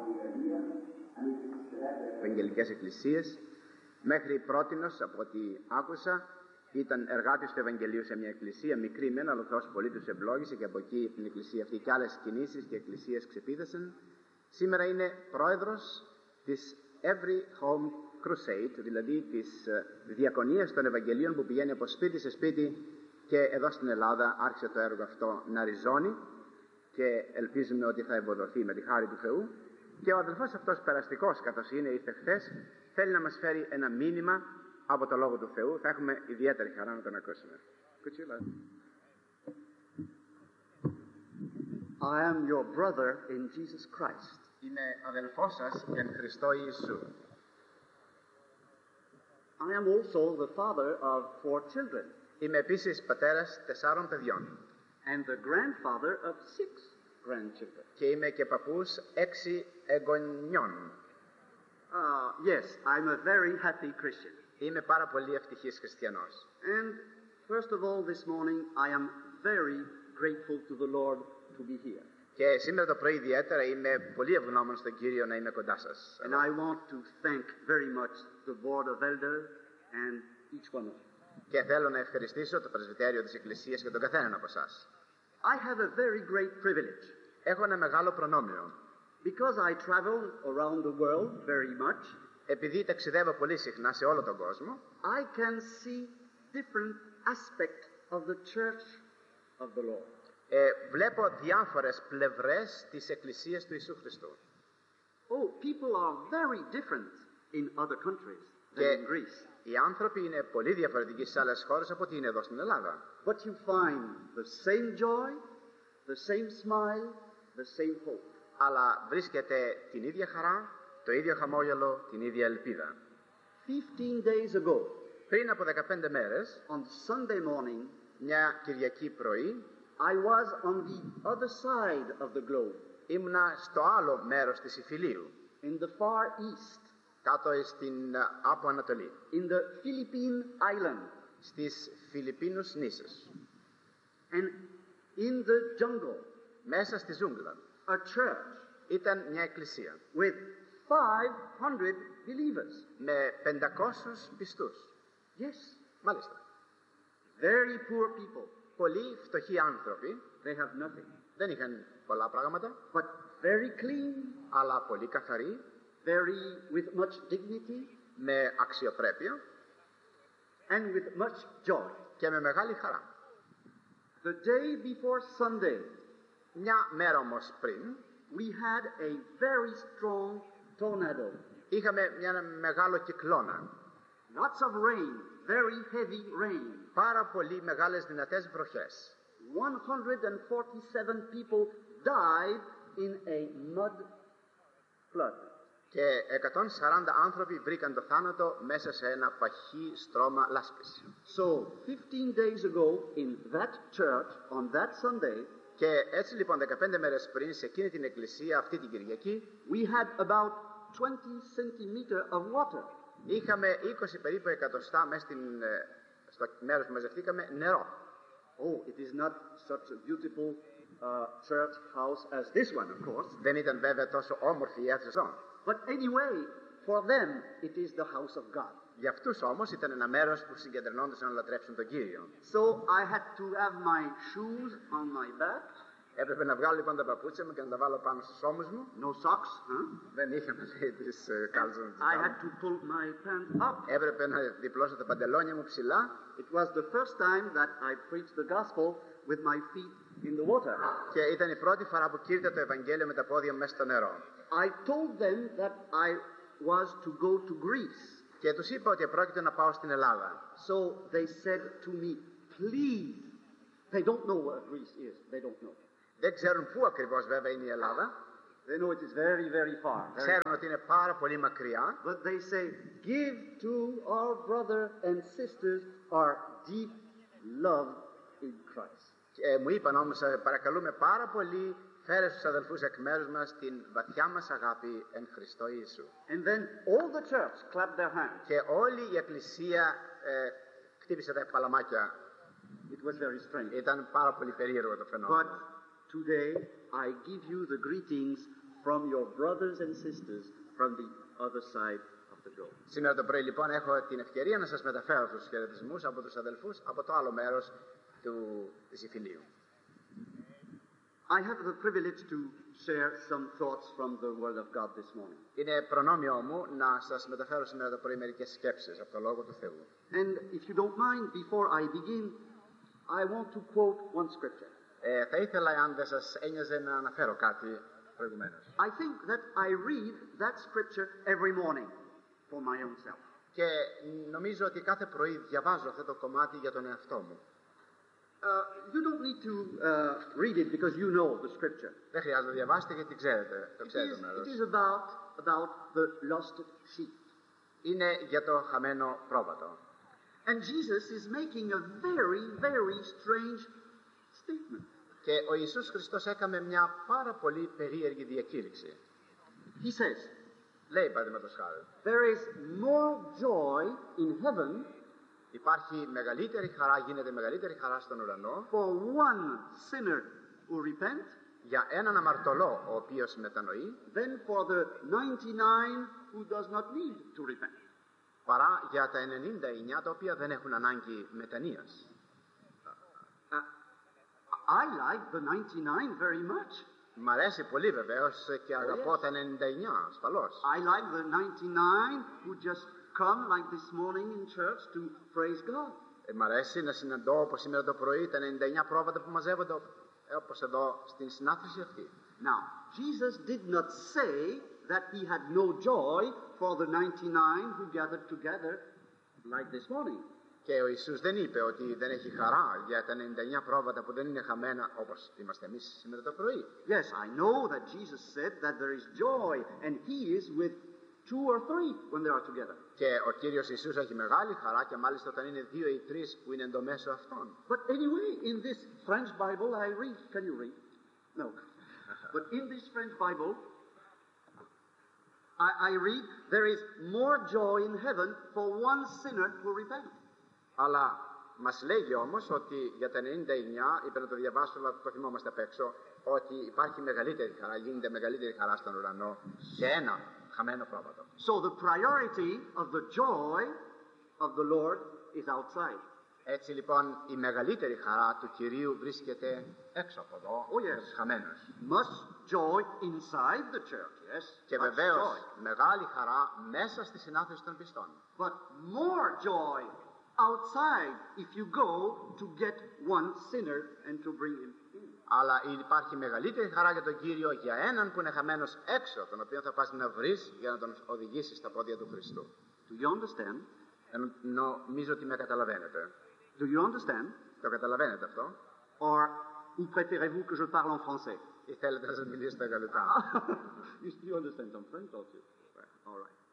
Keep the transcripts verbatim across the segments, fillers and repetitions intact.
Ευαγγελικές εκκλησίες. Μέχρι πρότινος, από ό,τι άκουσα, ήταν εργάτης του Ευαγγελίου σε μια εκκλησία, μικρή μεν, αλλά ο Θεός πολύ τους ευλόγησε και από εκεί την εκκλησία αυτή και άλλες κινήσεις και εκκλησίες ξεπίδασαν. Σήμερα είναι πρόεδρος της Every Home Crusade, δηλαδή της διακονίας των Ευαγγελίων που πηγαίνει από σπίτι σε σπίτι, και εδώ στην Ελλάδα άρχισε το έργο αυτό να ριζώνει και ελπίζουμε ότι θα ευοδοθεί με τη χάρη του Θεού. Και ο αδελφός αυτός περαστικός, καθώς είναι ήρθε χθες, θέλει να μας φέρει ένα μήνυμα από το Λόγο του Θεού. Θα έχουμε ιδιαίτερη χαρά να τον ακούσουμε. I am your brother in Jesus Christ. Είμαι αδελφός σας εν Χριστώ Ιησού. I am also the father of four children. Είμαι επίσης πατέρας τεσσάρων παιδιών. And the grandfather of six grandchildren. Και είμαι και παππούς έξι εγγονιών. Uh, yes, I'm a very happy Christian. Είμαι πάρα πολύ ευτυχής χριστιανός. And first of all this morning I am very grateful to the Lord to be here. Και σήμερα το πρωί ιδιαίτερα είμαι πολύ ευγνώμων στον Κύριο να είμαι κοντά σας. And I want to thank very much the board of elders and each one of you. Και θέλω να ευχαριστήσω το πρεσβυτέριο της Εκκλησίας και τον καθέναν από εσάς. I have a very great privilege. Έχω ένα μεγάλο προνόμιο. Because I travel around the world very much. Επειδή ταξιδεύω πολύ συχνά σε όλο τον κόσμο, I can see different aspects of the church of the Lord. Ε, βλέπω διάφορες πλευρές της Εκκλησίας του Ιησού Χριστού. Oh, people are very different in other countries than Και in Greece. οι άνθρωποι είναι πολύ διαφορετικοί σε άλλες χώρες από ό,τι είναι εδώ στην Ελλάδα. But you find the same joy, the same smile, the same hope. Αλλά βρίσκεται την ίδια χαρά, το ίδιο χαμόγελο, την ίδια ελπίδα. Fifteen days ago, Πριν από δεκαπέντε μέρες, on Sunday morning, μια Κυριακή πρωί, I was on the other side of the globe, ήμουνα στο άλλο μέρος της Ιφιλίου, in the far east, κάτω στην Άπο Ανατολή, in the Philippine island, στις Φιλιππίνους νήσους, and in the jungle, μέσα στη ζούγκλα. a church Ήταν μια εκκλησία with five hundred believers. με πεντακόσιους πιστούς. Yes, Μάλιστα. very poor people. Πολλοί φτωχοί άνθρωποι, They have nothing, δεν είχαν πολλά πράγματα, but very clean, αλλά πολύ καθαροί, very with much dignity, με αξιοπρέπεια and with much joy. και με μεγάλη χαρά. The day before Sunday, Μια μέρα όμως πριν, we had a very strong tornado. είχαμε μια μεγάλο κυκλώνα. Lots of rain, very heavy rain. Πάρα πολύ μεγάλες δυνατές βροχές. one hundred forty-seven people died in a mud flood. Και εκατόν σαράντα άνθρωποι βρήκαν το θάνατο μέσα σε ένα παχύ στρώμα λάσπης. So, fifteen days ago in that church on that Sunday, Και έτσι λοιπόν δεκαπέντε μέρες πριν σε εκείνη την εκκλησία αυτή την Κυριακή, we had about twenty centimeters of water. είχαμε είκοσι περίπου εκατοστά μέσα στην, ε, στο μέρος που μαζευτήκαμε νερό. Oh, it is not such a beautiful uh, church house as this one, of course. Δεν ήταν βέβαια τόσο όμορφη η αίθουσα. But anyway, for them, it is the house of God. Για αυτούς όμως ήταν ένα μέρος που συγκεντρωνόντουσαν να λατρέψουν τον Κύριο. So I had to have my shoes on my back. Έπρεπε να βγάλω λοιπόν τα παπούτσια μου και να τα βάλω πάνω στους ώμους μου. No socks, huh? Δεν είχαμε τις uh, κάλτσες. I had to pull my pants up. Έπρεπε να διπλώσω τα παντελόνια μου ψηλά. It was the first time that I preached the gospel with my feet in the water. Και ήταν η πρώτη φορά που κήρυτα το Ευαγγέλιο με τα πόδια μέσα στο νερό. I told them that I was to go to Greece. Και τους είπα ότι πρόκειται να πάω στην Ελλάδα. So they said to me, please. They don't know where Greece is. They don't know. Δεν ξέρουν πού ακριβώς βέβαια είναι η Ελλάδα. They know it is very, very far. Very Ξέρουν ότι είναι πάρα πολύ μακριά. But they say, give to our brother and sisters our deep love in Christ. Και μου είπαν όμως, παρακαλούμε πάρα πολύ, φέρε στους αδελφούς εκ μέρους μας την βαθιά μας αγάπη εν Χριστώ Ιησού. And then all the church clapped their hands. Και όλη η εκκλησία ε, χτύπησε τα παλαμάκια. It was very strange. Ήταν πάρα πολύ περίεργο το φαινόμενο. But today I give you the greetings from your brothers and sisters from the other side of the globe. Σήμερα το πρωί λοιπόν έχω την ευκαιρία να σας μεταφέρω τους χαιρετισμούς από τους αδελφούς από το άλλο μέρος του, της Ιφιλίου. I have the privilege to share some thoughts from the Word of God this morning. Είναι προνόμιο μου να σας μεταφέρω σήμερα το πρωί μερικές σκέψεις από το Λόγο του Θεού. And if you don't mind, before I begin, I want to quote one scripture. Ε, θα ήθελα, αν δεν σας ένοιαζε, να αναφέρω κάτι προηγουμένως. I think that I read that scripture every morning for my own self. Και νομίζω ότι κάθε πρωί διαβάζω αυτό το κομμάτι για τον εαυτό μου. Uh, you don't need to uh, read it because you know the scripture. Δεν χρειάζεται να διαβάσετε γιατί ξέρετε, το It ξέρετε is, το μέρος. it is about, about the lost sheep. Είναι για το χαμένο πρόβατο. And Jesus is making a very, very strange statement. Και ο Ιησούς Χριστός έκανε μια πάρα πολύ περίεργη διακήρυξη. He says, Λέει, παραδείγματος χάρη, there is more joy in heaven υπάρχει μεγαλύτερη χαρά, γίνεται μεγαλύτερη χαρά στον ουρανό for one sinner who repents για έναν αμαρτωλό ο οποίος μετανοεί, than for the ninety-nine who does not need to repent. παρά για τα ενενήντα εννιά τα οποία δεν έχουν ανάγκη μετανοίας. Uh, I like the ninety-nine very much. Μ' αρέσει πολύ βεβαίως και αγαπώ τα ενενήντα εννιά, ασφαλώς. I like the ninety-nine who just come like this morning in church to praise God. Ε, μ' αρέσει να συναντώ όπως σήμερα το πρωί τα ενενήντα εννιά πρόβατα που μαζεύονται ε, όπως εδώ στην συνάθρηση αυτή. Now, Jesus did not say that he had no joy for the ninety-nine who gathered together like this morning. Και ο Ιησούς δεν είπε ότι δεν έχει χαρά για τα ενενήντα εννιά πρόβατα που δεν είναι χαμένα όπως είμαστε εμείς σήμερα το πρωί. Yes, I know that Jesus said that there is joy and he is with two or three when they are together. Και ο Κύριος Ιησούς έχει μεγάλη χαρά και μάλιστα όταν είναι δύο ή τρεις που είναι εντωμέσω αυτών. But anyway, in this French Bible I read, can you read? No. But in this French Bible, I, I read, there is more joy in heaven for one sinner who repents. Αλλά μας λέγει όμως ότι για τα ενενήντα εννιά, είπε να το διαβάσω αλλά το θυμόμαστε απ' έξω, ότι υπάρχει μεγαλύτερη χαρά, γίνεται μεγαλύτερη χαρά στον ουρανό για ένα χαμένο πρόβατο. So the priority of the joy of the Lord is outside. Έτσι λοιπόν η μεγαλύτερη χαρά του Κυρίου βρίσκεται έξω από εδώ, Oh, yes. για τους χαμένους. Much joy inside the church, yes. Και Much βεβαίως joy. μεγάλη χαρά μέσα στη συνάθρηση των πιστών. But more joy outside if you go to get one sinner and to bring him in. Αλλά υπάρχει μεγαλύτερη χαρά για τον Κύριο για έναν που είναι χαμένος έξω, τον οποίο θα πας να βρεις για να τον οδηγήσεις στα πόδια του Χριστού. Do you understand? Ε, νομίζω ότι με καταλαβαίνετε. Do you understand? Το καταλαβαίνετε αυτό? Or ou préférez-vous que je parle en français? Ή θέλετε να σας μιλήσω στα γαλλικά? you, you understand some French, don't you? Right. All right.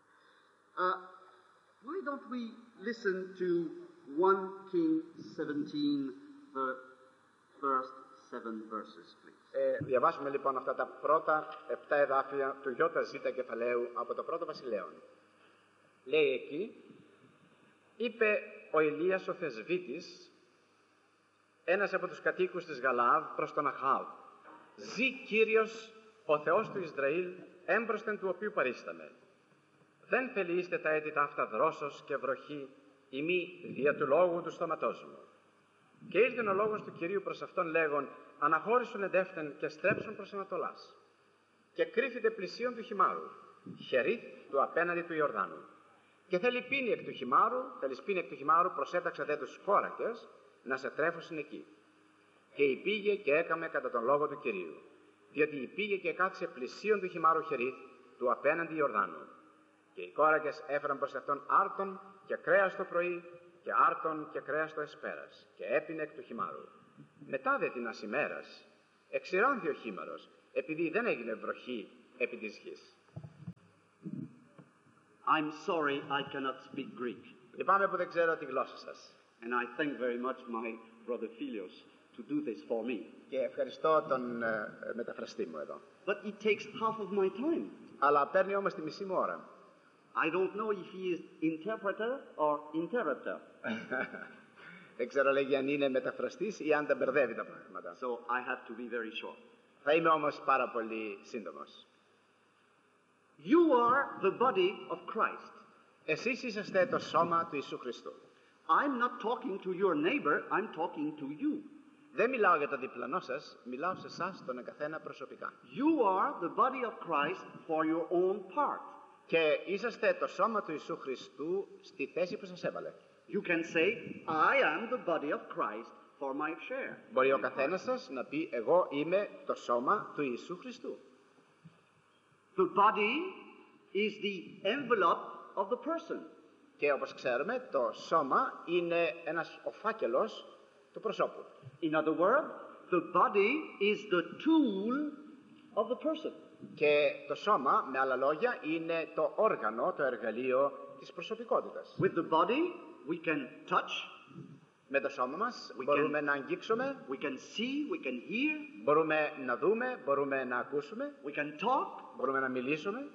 Uh, why don't we listen to First Kings seventeen, the first seven verses, please? Ε, διαβάσουμε λοιπόν αυτά τα πρώτα επτά εδάφια του ΙΖ κεφαλαίου από το πρώτο Βασιλέων. Λέει εκεί, είπε ο Ηλίας ο θεσβήτης, ένας από τους κατοίκους της Γαλαάδ προς τον Αχάβ, «Ζή Κύριος, ο Θεός του Ισραήλ, έμπροσθεν του οποίου παρίσταμε. Δεν θελείστε τα έτη τα αυτά δρόσος και βροχή, ημί δια του λόγου του στόματός μου». Και ήρθε ο λόγος του Κυρίου προς αυτόν λέγον, «Αναχώρησον εντεύθεν και στρέψον προς Ανατολάς. Και κρύφεται πλησίον του χυμάρου, χερίθ του απέναντι του Ιορδάνου. Και θέλει πίνει εκ του χυμάρου, θέλει πίνει εκ του χυμάρου, προσέταξε δε τους κόρακες, να σε τρέφωσιν εκεί. Και υπήγε και έκαμε κατά τον λόγο του Κυρίου, διότι υπήγε και κάθισε πλησίον του χυμάρου χερίθ του απέναντι Ιορδάνου. Και οι κόρακες έφεραν προς αυτόν άρτον και κρέας το πρωί, και άρτον και κρέας το εσπέρας, και έπινε εκ του χυμάρου. Μετά δε την ασημέρας, εξηράνθη ο χήμαρος, επειδή δεν έγινε βροχή επί της γης. I'm sorry I cannot speak Greek. Λυπάμαι που δεν ξέρω τη γλώσσα σας. And I thank very much my brother Philios to do this for me. Και ευχαριστώ τον ε, μεταφραστή μου εδώ. But it takes half of my time. Αλλά παίρνει όμως τη μισή μου ώρα. I don't know if he is interpreter or interrupter. Δεν ξέρω λέγει αν είναι μεταφραστής ή αν τα μπερδεύει τα πράγματα. So I have to be very short. Θα είμαι όμως πάρα πολύ σύντομος. You are the body of Christ. Εσείς είσαστε το σώμα του Ιησού Χριστού. I'm not talking to your neighbor, I'm talking to you. Δεν μιλάω για τον διπλανό σας, μιλάω σε εσάς τον καθένα προσωπικά. You are the body of Christ for your own part. Και είσαστε το σώμα του Ιησού Χριστού στη θέση που σας έβαλε. You can say, I am the body of Christ for my share. Μπορεί ο καθένας σας να πει, εγώ είμαι το σώμα του Ιησού Χριστού. The body is the envelope of the person. Και όπως ξέρουμε, το σώμα είναι ένας ο φάκελος του προσώπου. In other words, the body is the tool of the person. Και το σώμα, με άλλα λόγια, είναι το όργανο, το εργαλείο της προσωπικότητας. With the body, we can touch, Με το σώμα μας We μπορούμε can- να αγγίξουμε, we can see, we can hear, μπορούμε να δούμε, μπορούμε να ακούσουμε, we can talk. μπορούμε να μιλήσουμε.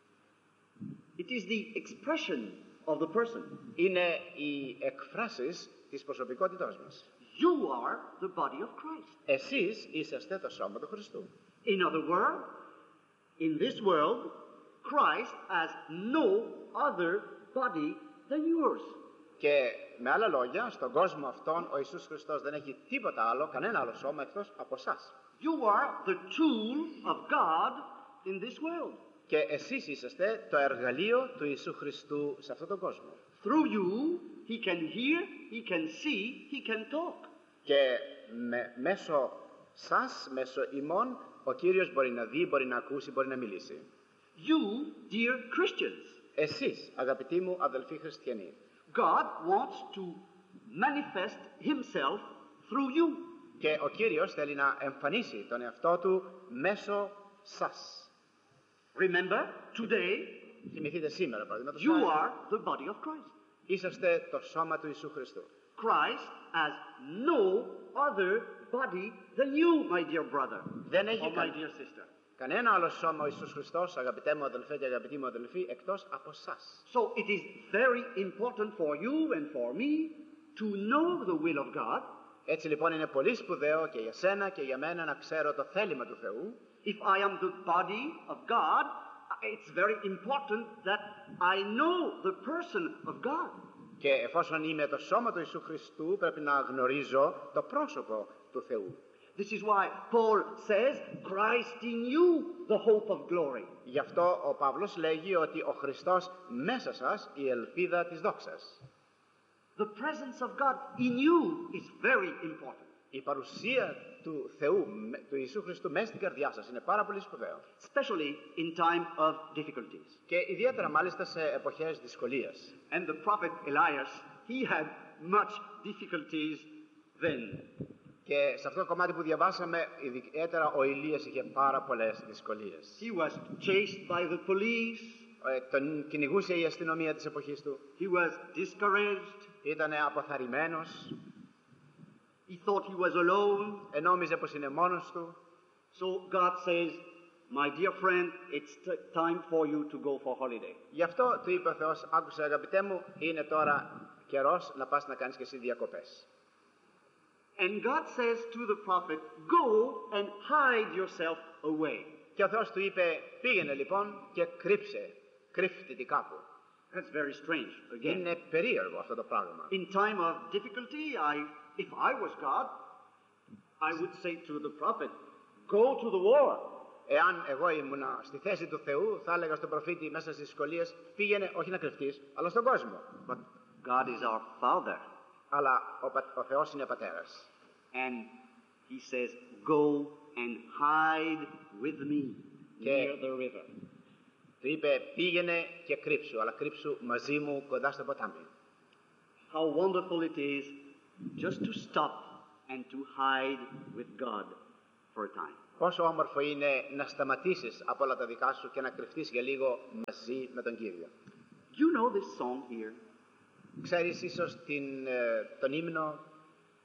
It is the expression of the person. Είναι οι εκφράσεις της προσωπικότητάς μας. You are the body of Christ. Εσείς είσαστε το σώμα του Χριστού. In other words, in this world, Christ has no other body than yours. Και με άλλα λόγια, στον κόσμο αυτόν ο Ιησούς Χριστός δεν έχει τίποτα άλλο, κανένα άλλο σώμα εκτός από εσάς. You are the tool of God in this world. Και εσείς είσαστε το εργαλείο του Ιησού Χριστού σε αυτόν τον κόσμο. Through you, he can hear, he can see, he can talk. Και με, μέσω σας, μέσω ημών, ο Κύριος μπορεί να δει, μπορεί να ακούσει, μπορεί να μιλήσει. You, dear Christians, Εσείς, αγαπητοί μου αδελφοί χριστιανοί, God wants to manifest himself through you. και ο Κύριος θέλει να εμφανίσει τον εαυτό του μέσω σας. Remember, today, Θυμηθείτε σήμερα, παραδείγματος you χάρη, are the body of Christ. είσαστε το σώμα του Ιησού Χριστού. Christ has no other body than you, my dear brother, Δεν έχει or my κα- dear sister. κανένα άλλο σώμα ο Ιησούς Χριστός, αγαπητέ μου αδελφέ και αγαπητοί μου αδελφοί, εκτός από σας. So it is very important for you and for me to know the will of God. Έτσι λοιπόν είναι πολύ σπουδαίο και για σένα και για μένα να ξέρω το θέλημα του Θεού. If I am the body of God, it's very important that I know the person of God. Και εφόσον είμαι το σώμα του Ιησού Χριστού, πρέπει να γνωρίζω το πρόσωπο του Θεού. This is why Paul says, Christ in you, the hope of glory. Γι' αυτό ο Παύλος λέγει ότι ο Χριστός μέσα σας η ελπίδα της δόξας. The presence of God in you is very important. Η παρουσία του Θεού, του Ιησού Χριστού μέσα στην καρδιά σας είναι πάρα πολύ σπουδαίο. Especially in time of difficulties. Και ιδιαίτερα μάλιστα σε εποχές δυσκολίας. And the prophet Elias, he had much difficulties then. Και σε αυτό το κομμάτι που διαβάσαμε, ιδιαίτερα ο Ηλίας είχε πάρα πολλές δυσκολίες. He was chased by the police. Ε, Τον κυνηγούσε η αστυνομία της εποχής του. He was discouraged. Ήταν αποθαρρυμένος, He thought he was alone. ε, νόμιζε πως είναι μόνος του. So God says, my dear friend, it's t- time for you to go for holiday. Γι' αυτό του είπε ο Θεός, άκουσε αγαπητέ μου, είναι τώρα καιρός να πας να κάνεις και εσύ διακοπές. And God says to the prophet, go and hide yourself away. Και ο Θεός του είπε, πήγαινε λοιπόν και κρύψε, κρύφτητη κάπου. That's very strange. Again, Είναι περίεργο αυτό το πράγμα. in time of difficulty, I, if I was God, I would say to the prophet, go to the war. Εάν εγώ ήμουν στη θέση του Θεού, θα έλεγα στον προφήτη μέσα στις δυσκολίες, πήγαινε όχι να κρυφτείς, αλλά στον κόσμο. But God is our Father. Αλλά ο, πα- ο Θεός είναι πατέρας. And he says, go and hide with me Okay. near the river. Του είπε, πήγαινε και κρύψου, αλλά κρύψου μαζί μου κοντά στο ποτάμι. How wonderful it is just to stop and to hide with God for a time. Πόσο όμορφο είναι να σταματήσεις από όλα τα δικά σου και να κρυφτείς για λίγο μαζί με τον Κύριο. You know this song here. Ξέρεις ίσως την, ε, τον ύμνο